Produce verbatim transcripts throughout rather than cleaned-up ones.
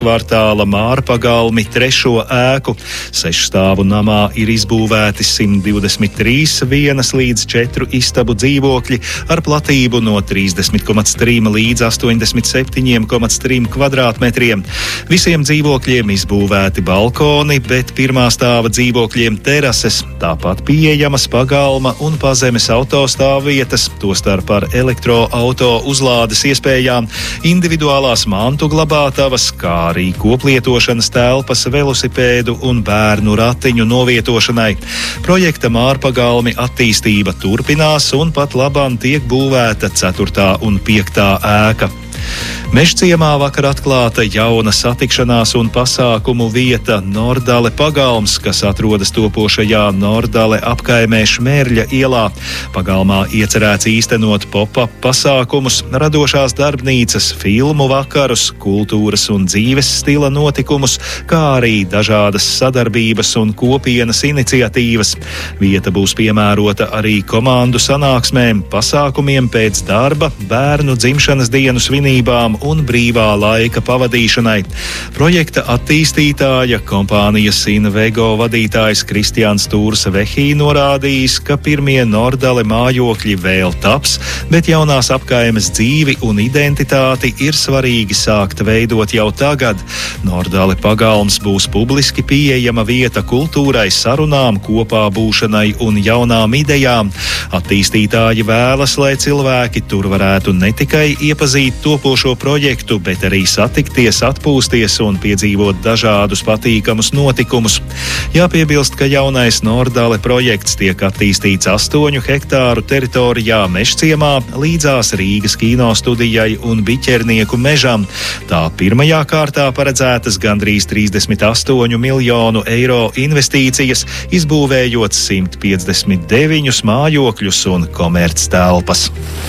kvartāla Mārpagalmi trešo ēku. Sešstāvu namā ir izbūvēti simt divdesmit trīs vienas līdz četru istabu dzīvokļi ar platību no trīsdesmit komats trīs līdz astoņdesmit septiņi komats trīs kvadrātmetriem. Visiem dzīvokļiem izbūvēti balkoni, bet pirmā stāva dzīvokļiem terases, tāpat pieejamas pagalma un pazemes autostāvvietas, tostarp ar elektroauto uzlādes iespējām, individuālās mantu glabātavas, kā arī koplietošanas telpas velosipēdu un bērnu ratiņu novietošanai. Projekta Mārpagalmi attīstība turpinās un pat labāk tiek būvēta ceturtā un piektā ēka. Mežciemā vakar atklāta jauna satikšanās un pasākumu vieta Nordale pagalms, kas atrodas topošajā Nordale apkaimē Šmērļa ielā. Pagalmā iecerēts īstenot pop-up pasākumus, radošās darbnīcas, filmu vakarus, kultūras un dzīves stila notikumus, kā arī dažādas sadarbības un kopienas iniciatīvas. Vieta būs piemērota arī komandu sanāksmēm, pasākumiem pēc darba, bērnu dzimšanas dienu svinībām un brīvā laika pavadīšanai. Projekta attīstītāja, kompānijas Invego vadītājs Kristiāns Tūrs Vehī norādījis, ka pirmie Nordale mājokļi vēl taps, bet jaunās apkaimes dzīvi un identitāti ir svarīgi sākt veidot jau tagad. Nordale pagalms būs publiski pieejama vieta kultūrai, sarunām, kopā būšanai un jaunām idejām. Attīstītāji vēlas, lai cilvēki tur varētu ne tikai iepazīt topošo projektu, bet arī satikties, atpūsties un piedzīvot dažādus patīkamus notikumus. Jāpiebilst, ka jaunais Nordale projekts tiek attīstīts astoņu hektāru teritorijā Mežciemā līdzās Rīgas kinostudijai un Biķernieku mežam. Tā pirmajā kārtā paredzētas gandrīz trīsdesmit astoņu miljonu eiro investīcijas, izbūvējot simt piecdesmit deviņus mājokļus un komerctelpas.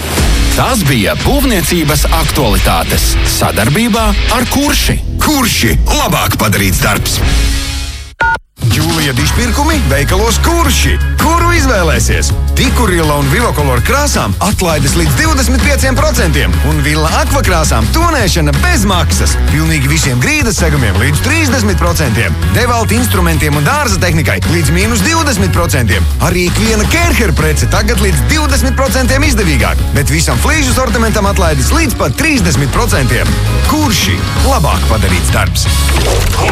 Tas bija būvniecības aktualitātes sadarbībā ar Kurši. Kurši - labāk padarīts darbs! Jūlija dišpirkumi veikalos Kurši. Kuru izvēlēsies? Tikurila un Vilokolor krāsām atlaides līdz divdesmit pieciem procentiem un Villa Aqua krāsām tonēšana bez maksas. Pilnīgi visiem grīdas segumiem līdz trīsdesmit procentiem. Devalta instrumentiem un dārza tehnikai līdz mīnus divdesmit procentiem. Arī ikviena Kērher prece tagad līdz divdesmit procentiem izdevīgāk, bet visam flīžu sortimentam atlaides līdz pat trīsdesmit procentiem. Kurši - labāk padarīts darbs!